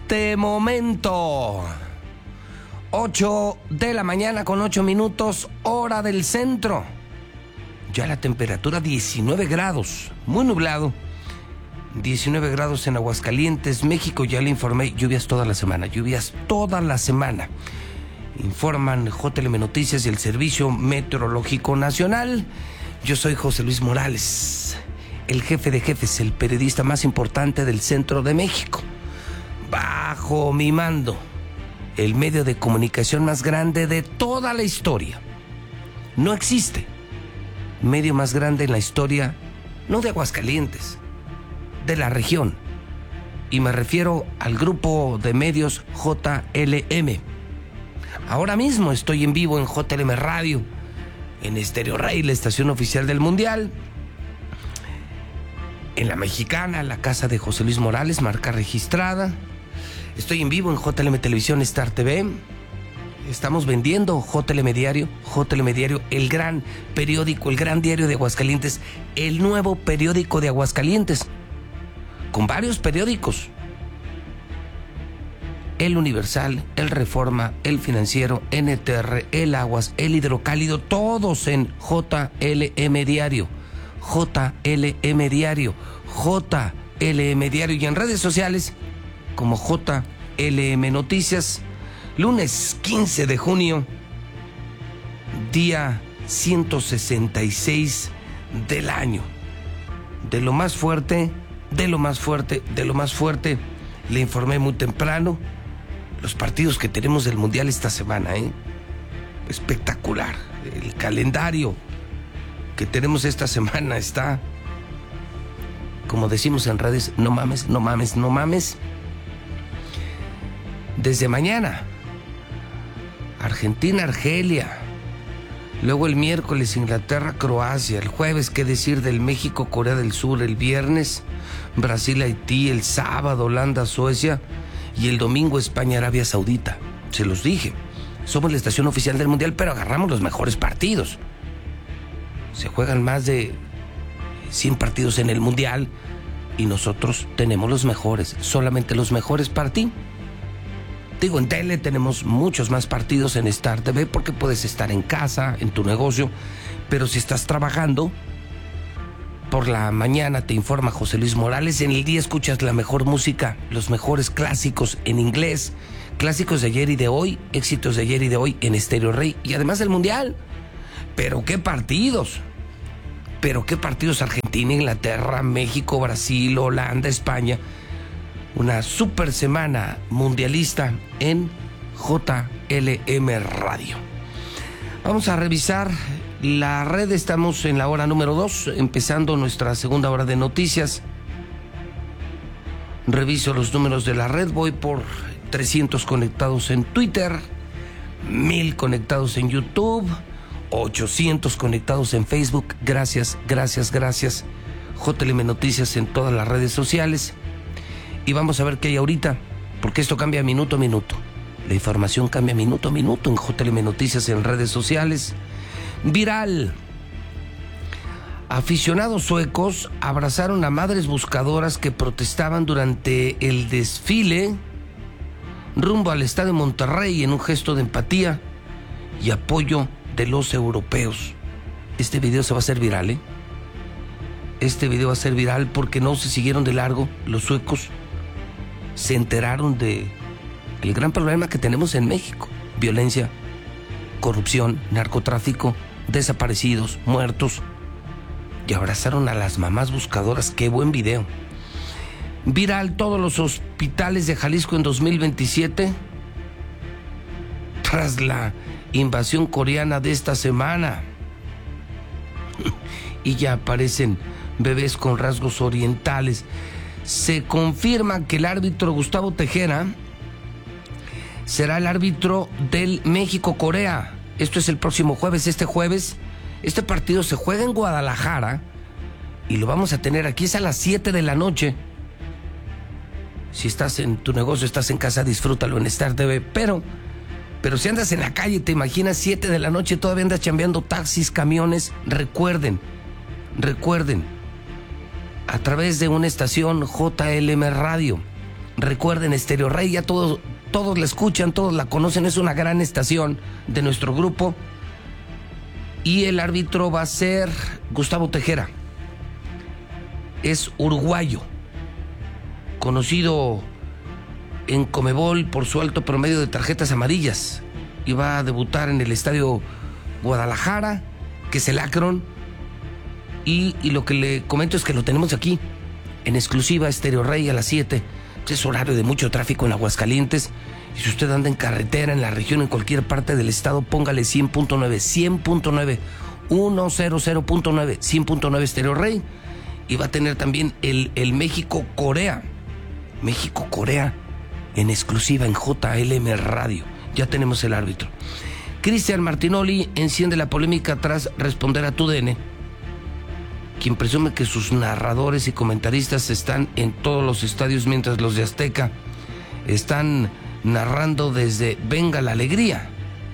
este momento, 8 de la mañana con 8 minutos, hora del centro. Ya la temperatura 19 grados, muy nublado. 19 grados en Aguascalientes, México. Ya le informé, lluvias toda la semana. Informan JLM Noticias y el Servicio Meteorológico Nacional. Yo soy José Luis Morales, el jefe de jefes, el periodista más importante del centro de México. Bajo mi mando, el medio de comunicación más grande de toda la historia. No existe medio más grande en la historia, no de Aguascalientes, de la región. Y me refiero al grupo de medios JLM. Ahora mismo estoy en vivo en JLM Radio, en Estéreo Rey, la estación oficial del Mundial. En La Mexicana, la casa de José Luis Morales, marca registrada. Estoy en vivo en JLM Televisión, Star TV. Estamos vendiendo JLM Diario, el gran periódico, el gran diario de Aguascalientes, el nuevo periódico de Aguascalientes, con varios periódicos: El Universal, El Reforma, El Financiero, NTR, El Aguas, El Hidrocálido, todos en JLM Diario, JLM Diario, JLM Diario, y en redes sociales como JLM Noticias. Lunes 15 de junio, día 166 del año. De lo más fuerte, le informé muy temprano los partidos que tenemos del Mundial esta semana, espectacular. El calendario que tenemos esta semana está, como decimos en redes, no mames. Desde mañana, Argentina, Argelia. Luego el miércoles, Inglaterra, Croacia. El jueves, qué decir del México, Corea del Sur. El viernes, Brasil, Haití. El sábado, Holanda, Suecia. Y el domingo, España, Arabia Saudita. Se los dije, somos la estación oficial del Mundial, pero agarramos los mejores partidos. Se juegan más de 100 partidos en el Mundial y nosotros tenemos los mejores, solamente los mejores partidos. Digo, en tele tenemos muchos más partidos en Star TV porque puedes estar en casa, en tu negocio, pero si estás trabajando, por la mañana te informa José Luis Morales, en el día escuchas la mejor música, los mejores clásicos en inglés, clásicos de ayer y de hoy, éxitos de ayer y de hoy en Estéreo Rey, y además del Mundial. Pero qué partidos, Argentina, Inglaterra, México, Brasil, Holanda, España. Una super semana mundialista en JLM Radio. Vamos a revisar la red. Estamos en la hora número 2, empezando nuestra segunda hora de noticias. Reviso los números de la red. Voy por 300 conectados en Twitter, 1000 conectados en YouTube, 800 conectados en Facebook. Gracias. JLM Noticias en todas las redes sociales. Y vamos a ver qué hay ahorita, porque esto cambia minuto a minuto. La información cambia minuto a minuto en JLM Noticias en redes sociales. Viral. Aficionados suecos abrazaron a madres buscadoras que protestaban durante el desfile rumbo al Estadio Monterrey en un gesto de empatía y apoyo de los europeos. Este video se va a hacer viral, Este video va a ser viral porque no se siguieron de largo los suecos. Se enteraron de el gran problema que tenemos en México: violencia, corrupción, narcotráfico, desaparecidos, muertos, y abrazaron a las mamás buscadoras. Qué buen video. Viral todos los hospitales de Jalisco en 2027 tras la invasión coreana de esta semana. Y ya aparecen bebés con rasgos orientales. Se confirma que el árbitro Gustavo Tejera será el árbitro del México-Corea. Esto es el próximo jueves. Este jueves, este partido se juega en Guadalajara y lo vamos a tener aquí. Es a las 7 de la noche. Si estás en tu negocio, estás en casa, disfrútalo en Star TV. Pero si andas en la calle, te imaginas 7 de la noche, todavía andas chambeando taxis, camiones. Recuerden, a través de una estación JLM Radio, Recuerden, Estéreo Rey, ya todos la escuchan, todos la conocen, es una gran estación de nuestro grupo. Y el árbitro va a ser Gustavo Tejera. Es uruguayo, conocido en Conmebol por su alto promedio de tarjetas amarillas. Y va a debutar en el Estadio Guadalajara, que es el Akron. Y lo que le comento es que lo tenemos aquí, en exclusiva, Estéreo Rey a las 7. Es horario de mucho tráfico en Aguascalientes. Y si usted anda en carretera, en la región, en cualquier parte del estado, póngale 100.9, 100.9, 100.9, 100.9 Estéreo Rey. Y va a tener también el México-Corea. México-Corea en exclusiva en JLM Radio. Ya tenemos el árbitro. Cristian Martinoli enciende la polémica tras responder a TUDN, quien presume que sus narradores y comentaristas están en todos los estadios, mientras los de Azteca están narrando desde Venga la Alegría.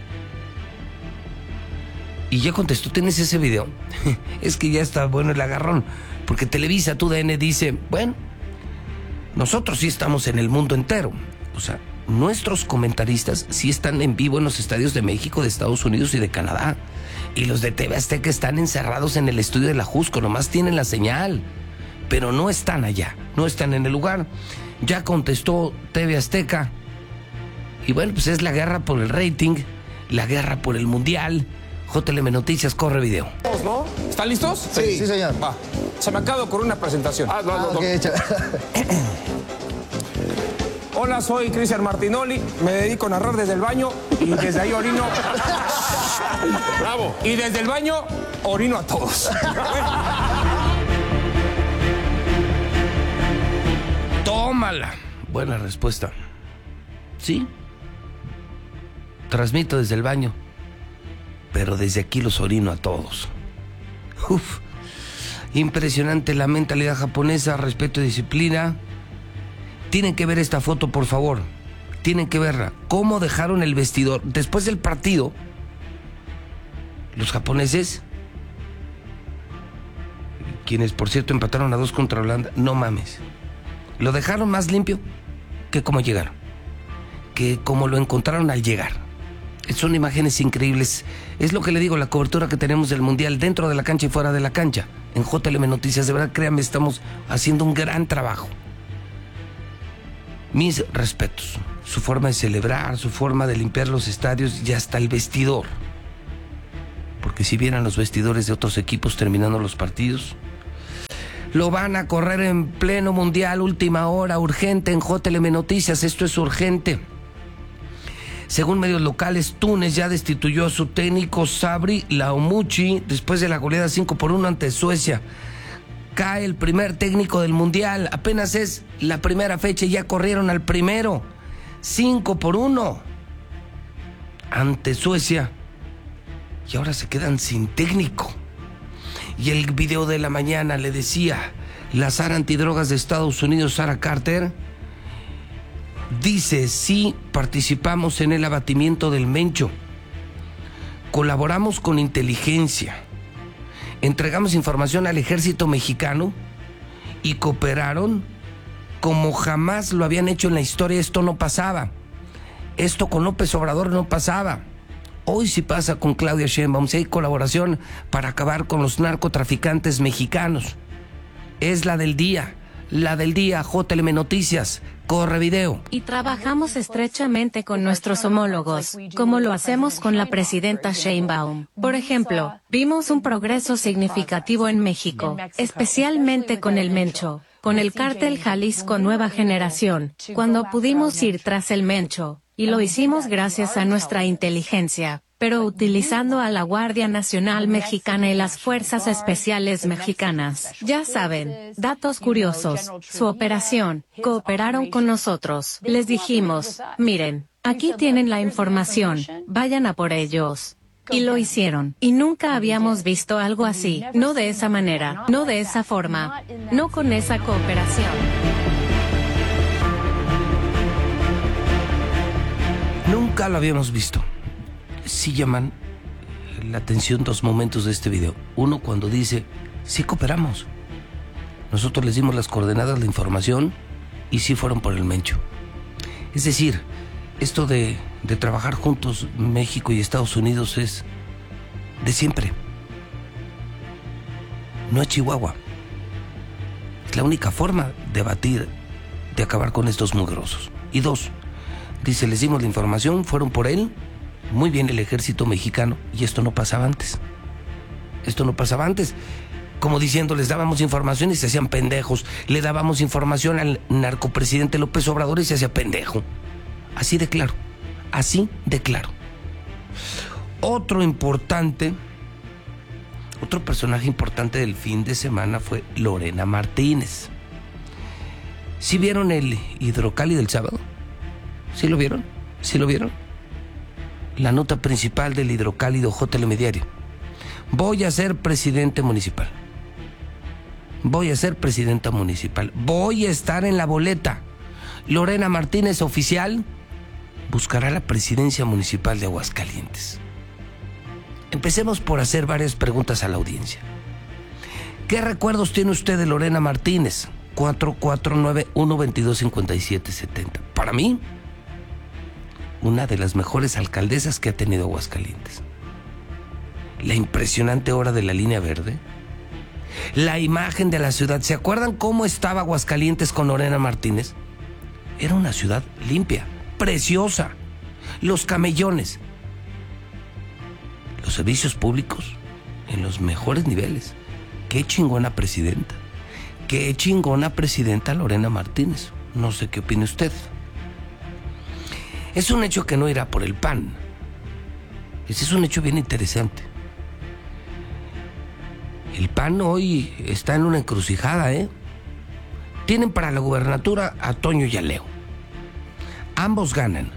Y ya contestó, ¿tienes ese video? Es que ya está bueno el agarrón, porque Televisa, TUDN dice, bueno, nosotros sí estamos en el mundo entero. O sea, nuestros comentaristas sí están en vivo en los estadios de México, de Estados Unidos y de Canadá. Y los de TV Azteca están encerrados en el estudio de la Jusco, nomás tienen la señal, pero no están allá, no están en el lugar. Ya contestó TV Azteca. Y bueno, pues es la guerra por el rating, la guerra por el mundial. JLM Noticias, corre video. ¿No? ¿Están listos? Sí, señor. Va. Se me acaba de ocurrir una presentación. Hola, soy Cristian Martinoli. Me dedico a narrar desde el baño y desde ahí orino. Bravo. Y desde el baño orino a todos. Tómala. Buena respuesta. Sí. Transmito desde el baño, pero desde aquí los orino a todos. Uf. Impresionante la mentalidad japonesa, respeto y disciplina. Tienen que ver esta foto, por favor. Tienen que verla. Cómo dejaron el vestidor después del partido. Los japoneses, quienes por cierto empataron a 2 contra Holanda, no mames, lo dejaron más limpio que como llegaron, que como lo encontraron al llegar. Son imágenes increíbles. Es lo que le digo, la cobertura que tenemos del mundial dentro de la cancha y fuera de la cancha en JLM Noticias. De verdad, créanme, estamos haciendo un gran trabajo. Mis respetos. Su forma de celebrar, su forma de limpiar los estadios y hasta el vestidor. Porque si vieran los vestidores de otros equipos terminando los partidos, lo van a correr en pleno mundial, última hora, urgente en JLM Noticias. Esto es urgente. Según medios locales, Túnez ya destituyó a su técnico Sabri Laumuchi después de la goleada 5-1 ante Suecia. Cae el primer técnico del mundial. Apenas es la primera fecha y ya corrieron al primero. 5-1 ante Suecia. Y ahora se quedan sin técnico. Y el video de la mañana le decía, la Sara antidrogas de Estados Unidos, Sarah Carter, dice, sí, participamos en el abatimiento del Mencho. Colaboramos con inteligencia. Entregamos información al ejército mexicano y cooperaron como jamás lo habían hecho en la historia. Esto no pasaba. Esto con López Obrador no pasaba. Hoy sí pasa con Claudia Sheinbaum. Si hay colaboración para acabar con los narcotraficantes mexicanos. Es la del día. La del día, JLM Noticias. Corre video. Y trabajamos estrechamente con nuestros homólogos, como lo hacemos con la presidenta Sheinbaum. Por ejemplo, vimos un progreso significativo en México, especialmente con el Mencho, con el cártel Jalisco Nueva Generación, cuando pudimos ir tras el Mencho, y lo hicimos gracias a nuestra inteligencia, pero utilizando a la Guardia Nacional Mexicana y las Fuerzas Especiales Mexicanas. Ya saben, datos curiosos, su operación, cooperaron con nosotros. Les dijimos, miren, aquí tienen la información, vayan a por ellos. Y lo hicieron. Y nunca habíamos visto algo así, no de esa manera, no de esa forma, no con esa cooperación. Nunca lo habíamos visto. Sí llaman la atención 2 momentos de este video. Uno, cuando dice, sí cooperamos. Nosotros les dimos las coordenadas, la información, y sí fueron por el Mencho. Es decir, esto de trabajar juntos México y Estados Unidos es de siempre. No es Chihuahua. Es la única forma de batir, de acabar con estos mugrosos. Y 2, dice, les dimos la información, fueron por él, muy bien el ejército mexicano, y esto no pasaba antes. Esto no pasaba antes. Como diciendo, les dábamos información y se hacían pendejos. Le dábamos información al narcopresidente López Obrador y se hacía pendejo. Así de claro. Así de claro. Otro personaje importante del fin de semana fue Lorena Martínez. ¿Sí vieron el hidrocálido del sábado? ¿Sí lo vieron? ¿Sí lo vieron? La nota principal del hidrocálido Telediario. Voy a ser presidente municipal. Voy a ser presidenta municipal. Voy a estar en la boleta. Lorena Martínez, oficial, buscará la presidencia municipal de Aguascalientes. Empecemos por hacer varias preguntas a la audiencia. ¿Qué recuerdos tiene usted de Lorena Martínez? 449-122-5770. Para mí, una de las mejores alcaldesas que ha tenido Aguascalientes. La impresionante hora de la línea verde. La imagen de la ciudad. ¿Se acuerdan cómo estaba Aguascalientes con Lorena Martínez? Era una ciudad limpia, preciosa. Los camellones. Los servicios públicos en los mejores niveles. Qué chingona presidenta. Qué chingona presidenta Lorena Martínez. No sé qué opine usted. Es un hecho que no irá por el PAN. Ese es un hecho bien interesante. El PAN hoy está en una encrucijada, ¿eh? Tienen para la gubernatura a Toño y a Leo. Ambos ganan.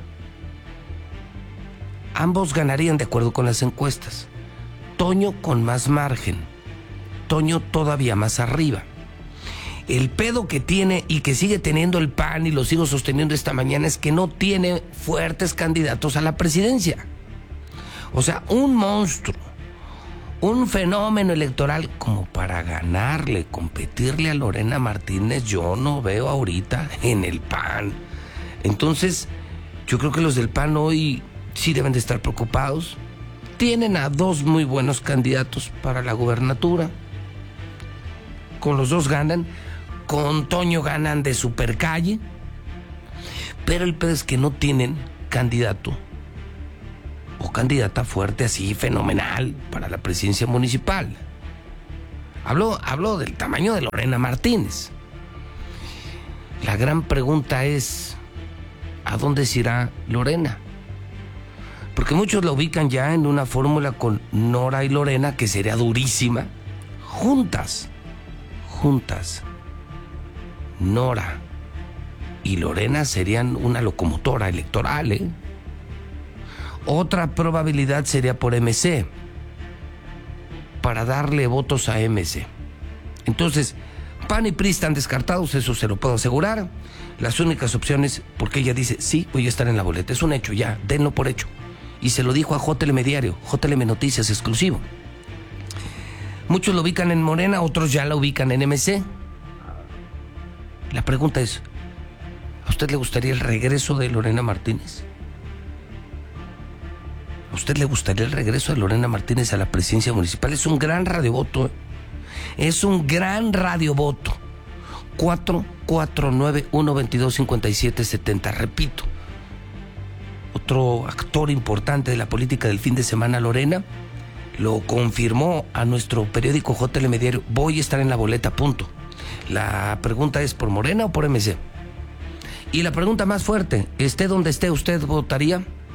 Ambos ganarían de acuerdo con las encuestas. Toño con más margen. Toño todavía más arriba. El pedo que tiene y que sigue teniendo el PAN, y lo sigo sosteniendo esta mañana, es que no tiene fuertes candidatos a la presidencia. O sea, un monstruo, un fenómeno electoral como para ganarle, competirle a Lorena Martínez, yo no veo ahorita en el PAN. Entonces, yo creo que los del PAN hoy sí deben de estar preocupados. Tienen a 2 muy buenos candidatos para la gubernatura. Con los 2 ganan. Con Toño ganan de supercalle. Pero el pedo es que no tienen candidato o candidata fuerte así, fenomenal, para la presidencia municipal. Hablo del tamaño de Lorena Martínez. La gran pregunta es, ¿a dónde se irá Lorena? Porque muchos la ubican ya en una fórmula con Nora y Lorena, que sería durísima. Juntas. Nora y Lorena serían una locomotora electoral, ¿eh? Otra probabilidad sería por MC, para darle votos a MC. Entonces, PAN y PRI están descartados, eso se lo puedo asegurar. Las únicas opciones, porque ella dice, sí, voy a estar en la boleta, es un hecho, ya, denlo por hecho. Y se lo dijo a JLM Diario, JLM Noticias exclusivo. Muchos lo ubican en Morena, otros ya la ubican en MC. La pregunta es, ¿a usted le gustaría el regreso de Lorena Martínez? ¿A usted le gustaría el regreso de Lorena Martínez a la presidencia municipal? Es un gran radiovoto, ¿eh? Es un gran radiovoto. 449-122-5770. Repito, otro actor importante de la política del fin de semana, Lorena, lo confirmó a nuestro periódico JLM Diario. Voy a estar en la boleta, punto. La pregunta es, ¿por Morena o por MC? Y la pregunta más fuerte, esté donde esté, ¿usted votaría?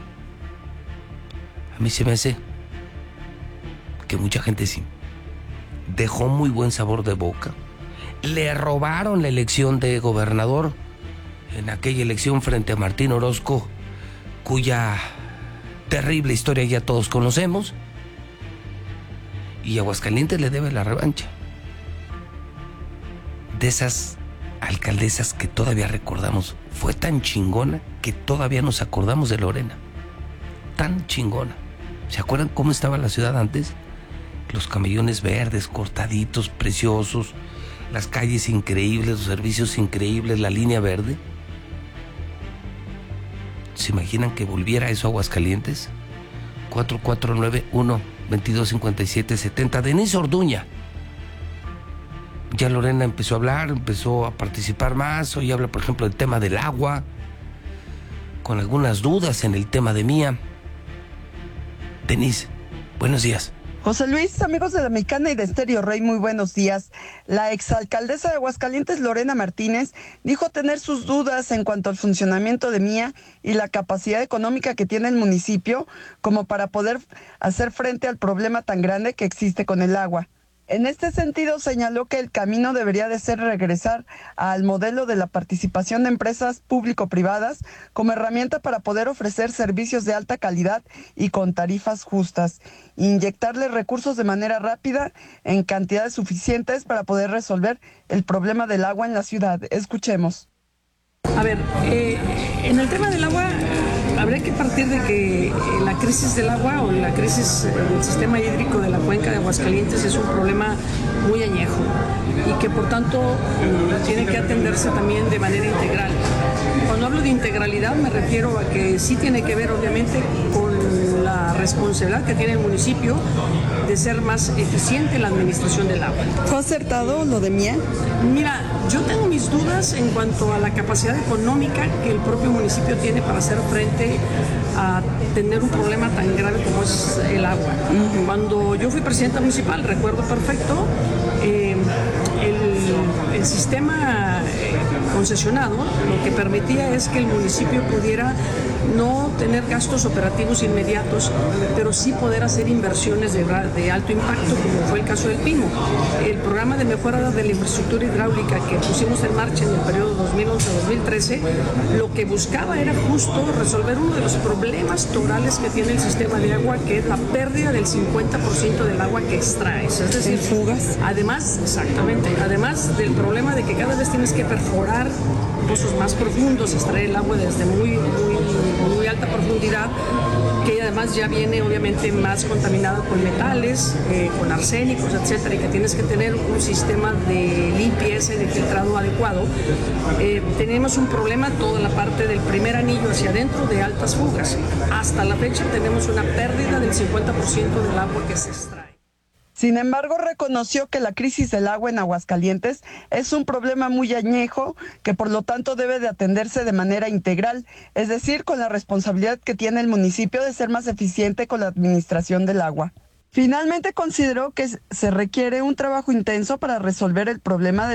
A mí se me hace que mucha gente sí. Dejó muy buen sabor de boca. Le robaron la elección de gobernador en aquella elección frente a Martín Orozco, cuya terrible historia ya todos conocemos. Y Aguascalientes le debe la revancha. De esas alcaldesas que todavía recordamos, fue tan chingona que todavía nos acordamos de Lorena. Tan chingona. ¿Se acuerdan cómo estaba la ciudad antes? Los camellones verdes, cortaditos, preciosos. las calles increíbles, los servicios increíbles, la línea verde. ¿Se imaginan que volviera eso a Aguascalientes? 4491-225770. Denise Orduña. Ya Lorena empezó a hablar, empezó a participar más. Hoy habla, por ejemplo, del tema del agua, con algunas dudas en el tema de Mía. Denise, buenos días. José Luis, amigos de La Mexicana y de Estéreo Rey, muy buenos días. La exalcaldesa de Aguascalientes, Lorena Martínez, dijo tener sus dudas en cuanto al funcionamiento de Mía y la capacidad económica que tiene el municipio como para poder hacer frente al problema tan grande que existe con el agua. En este sentido, señaló que el camino debería de ser regresar al modelo de la participación de empresas público-privadas como herramienta para poder ofrecer servicios de alta calidad y con tarifas justas, inyectarle recursos de manera rápida en cantidades suficientes para poder resolver el problema del agua en la ciudad. Escuchemos. A ver, en el tema del agua habría que partir de que la crisis del agua o la crisis del sistema hídrico de la cuenca de Aguascalientes es un problema muy añejo y que por tanto tiene que atenderse también de manera integral. Cuando hablo de integralidad me refiero a que sí tiene que ver obviamente con la responsabilidad que tiene el municipio de ser más eficiente en la administración del agua. ¿Fue acertado lo de Mía? Mira, yo tengo mis dudas en cuanto a la capacidad económica que el propio municipio tiene para hacer frente a tener un problema tan grave como es el agua. Cuando yo fui presidenta municipal, recuerdo perfecto, el sistema concesionado lo que permitía es que el municipio pudiera no tener gastos operativos inmediatos, pero sí poder hacer inversiones de alto impacto, como fue el caso del Pimo. El programa de mejora de la infraestructura hidráulica que pusimos en marcha en el periodo 2011-2013, lo que buscaba era justo resolver uno de los problemas torales que tiene el sistema de agua, que es la pérdida del 50% del agua que extraes. Es decir, fugas. Además, exactamente, además del problema de que cada vez tienes que perforar pozos más profundos, extraer el agua desde muy alta profundidad, que además ya viene obviamente más contaminada con metales, con arsénicos, etcétera, y que tienes que tener un sistema de limpieza y de filtrado adecuado. Tenemos un problema toda la parte del primer anillo hacia adentro de altas fugas. Hasta la fecha tenemos una pérdida del 50% del agua que se extrae. Sin embargo, reconoció que la crisis del agua en Aguascalientes es un problema muy añejo que por lo tanto debe de atenderse de manera integral, es decir, con la responsabilidad que tiene el municipio de ser más eficiente con la administración del agua. Finalmente consideró que se requiere un trabajo intenso para resolver el problema de